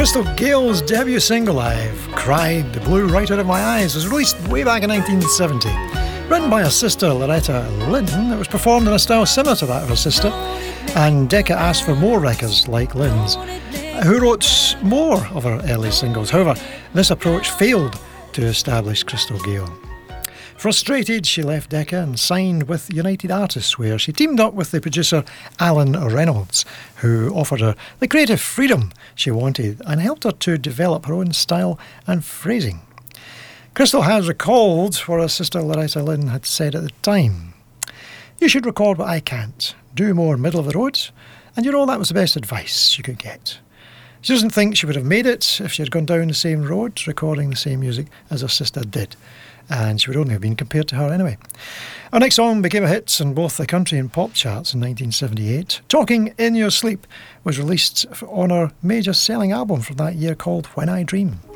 Crystal Gayle's debut single, I've Cried the Blue Right Out of My Eyes, was released way back in 1970. Written by her sister Loretta Lynn, it was performed in a style similar to that of her sister, and Decca asked for more records like Lynn's, who wrote more of her early singles. However, this approach failed to establish Crystal Gayle. Frustrated, she left Decca and signed with United Artists, where she teamed up with the producer Alan Reynolds, who offered her the creative freedom she wanted and helped her to develop her own style and phrasing. Crystal has recalled what her sister Loretta Lynn had said at the time. "You should record what I can't. Do more middle of the road, and that was the best advice she could get." She doesn't think she would have made it if she had gone down the same road, recording the same music as her sister did, and she would only have been compared to her anyway. Our next song became a hit on both the country and pop charts in 1978. Talking in Your Sleep was released on her major selling album from that year called When I Dream.